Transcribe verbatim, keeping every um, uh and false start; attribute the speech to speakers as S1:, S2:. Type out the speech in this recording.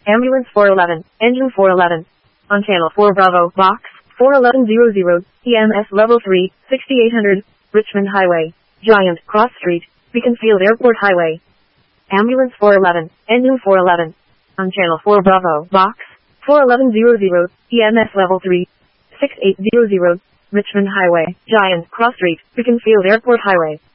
S1: Ambulance four eleven, Engine four eleven. On Channel four Bravo, Box four eleven hundred, E M S Level three, sixty-eight hundred, Richmond Highway, Giant Cross Street, Beaconsfield Airport Highway. Ambulance four eleven, Engine four eleven. On Channel four Bravo, Box four eleven hundred, E M S Level three, sixty-eight hundred, Richmond Highway, Giant Cross Street, Beaconsfield Airport Highway.